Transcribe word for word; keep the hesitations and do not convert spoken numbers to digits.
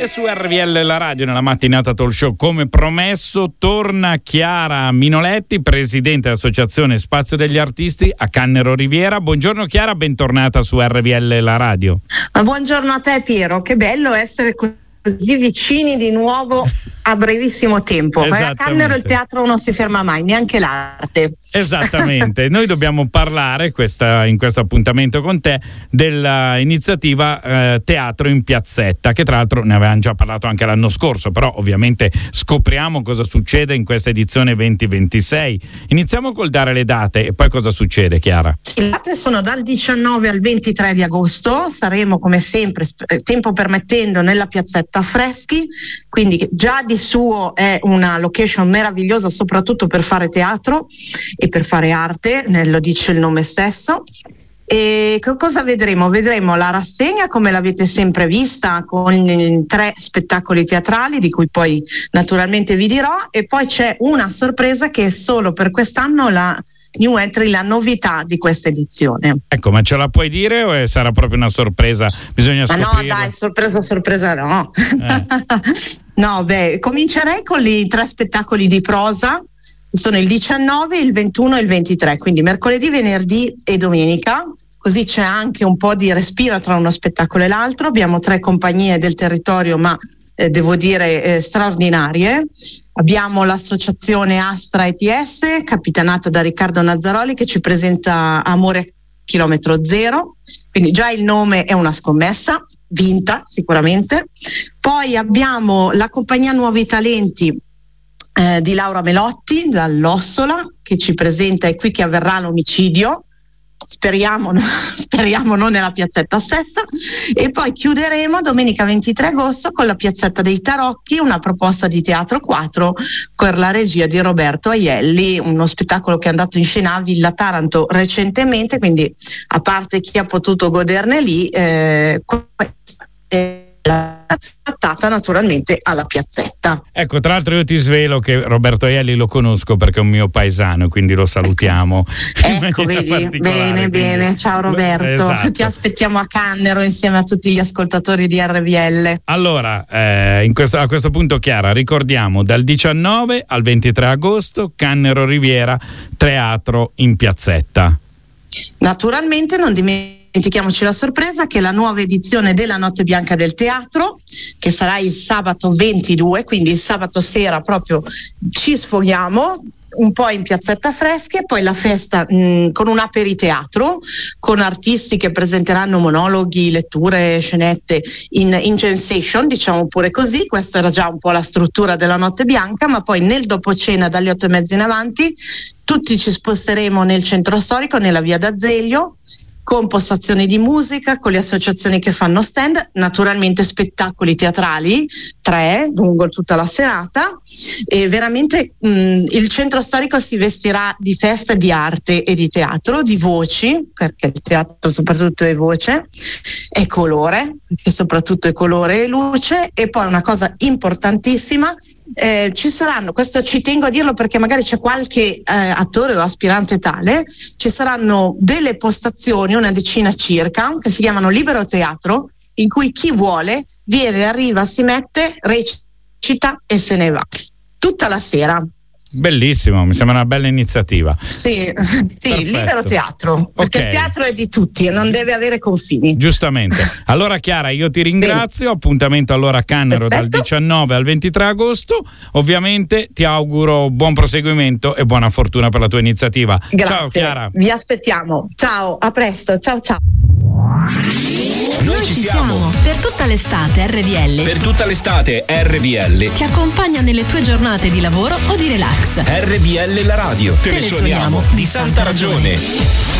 E su R V L la radio, nella mattinata talk show, come promesso, torna Chiara Minoletti, presidente dell'associazione Spazio degli Artisti a Cannero Riviera. Buongiorno Chiara, bentornata su R V L la radio. Ma buongiorno a te Piero, che bello essere così vicini di nuovo a brevissimo tempo. Perché a Cannero il teatro non si ferma mai, neanche l'arte. Esattamente, noi dobbiamo parlare questa, in questo appuntamento con te dell'iniziativa eh, Teatro in Piazzetta, che tra l'altro ne avevamo già parlato anche l'anno scorso, però ovviamente scopriamo cosa succede in questa edizione venti ventisei. Iniziamo col dare le date e poi cosa succede, Chiara? Sì, le date sono dal diciannove al ventitré di agosto, saremo come sempre, tempo permettendo, nella Piazzetta Affreschi, quindi già di suo è una location meravigliosa soprattutto per fare teatro e per fare arte, lo dice il nome stesso. E cosa vedremo? Vedremo la rassegna come l'avete sempre vista, con tre spettacoli teatrali di cui poi naturalmente vi dirò, e poi c'è una sorpresa che è solo per quest'anno la new entry, la novità di questa edizione. Ecco, ma ce la puoi dire o sarà proprio una sorpresa? Bisogna ma scoprirlo. No, dai, sorpresa, sorpresa no. Eh. No, beh, comincerei con i tre spettacoli di prosa. Sono il diciannove, il ventuno e il ventitré, quindi mercoledì, venerdì e domenica, così c'è anche un po' di respiro tra uno spettacolo e l'altro. Abbiamo tre compagnie del territorio, ma eh, devo dire eh, straordinarie. Abbiamo l'associazione Astra E T S, capitanata da Riccardo Nazzaroli, che ci presenta Amore a chilometro zero, quindi già il nome è una scommessa, vinta sicuramente. Poi abbiamo la compagnia Nuovi Talenti, Eh, di Laura Melotti dall'Ossola, che ci presenta È qui che avverrà l'omicidio, speriamo, speriamo non nella piazzetta stessa. E poi chiuderemo domenica ventitré agosto con la Piazzetta dei Tarocchi, una proposta di teatro quattro per la regia di Roberto Aielli, uno spettacolo che è andato in scena a Villa Taranto recentemente, quindi a parte chi ha potuto goderne lì, eh, eh, la trattata naturalmente alla Piazzetta. Ecco, tra l'altro io ti svelo che Roberto Aielli lo conosco perché è un mio paesano, quindi lo salutiamo. Ecco, vedi, bene, bene, ciao Roberto. Esatto. Ti aspettiamo a Cannero insieme a tutti gli ascoltatori di R V L. Allora, eh, in questo, a questo punto Chiara, ricordiamo dal diciannove al ventitré agosto Cannero Riviera, teatro in Piazzetta. Naturalmente non dimentichiamoci la sorpresa che è la nuova edizione della Notte Bianca del Teatro, che sarà il sabato ventidue, quindi il sabato sera proprio ci sfoghiamo un po' in Piazzetta Affreschi, e poi la festa mh, con un aperiteatro con artisti che presenteranno monologhi, letture, scenette in, in jam session, diciamo pure così. Questa era già un po' la struttura della Notte Bianca, ma poi nel dopocena dalle otto e mezza in avanti tutti ci sposteremo nel centro storico, nella via d'Azeglio, con postazioni di musica, con le associazioni che fanno stand, naturalmente spettacoli teatrali, tre, lungo tutta la serata, e veramente mh, il centro storico si vestirà di festa, di arte e di teatro, di voci, perché il teatro soprattutto è voce, e colore, perché soprattutto è colore e luce. E poi una cosa importantissima, eh, ci saranno, questo ci tengo a dirlo perché magari c'è qualche eh, attore o aspirante tale, ci saranno delle postazioni, una decina circa, che si chiamano Libero Teatro, in cui chi vuole viene, arriva, si mette, recita e se ne va tutta la sera. Bellissimo, mi sembra una bella iniziativa. Sì, sì, libero teatro, perché okay. Il teatro è di tutti e non deve avere confini. Giustamente. Allora Chiara, io ti ringrazio, Bene. Appuntamento allora a Cannero. Perfetto. Dal diciannove al ventitré agosto. Ovviamente ti auguro buon proseguimento e buona fortuna per la tua iniziativa. Grazie. Ciao Chiara. Vi aspettiamo. Ciao, a presto. Ciao ciao. Noi ci siamo. Per tutta l'estate R V L. Per tutta l'estate R V L ti accompagna nelle tue giornate di lavoro o di relax. R V L la radio. Te, Te le suoniamo di santa ragione.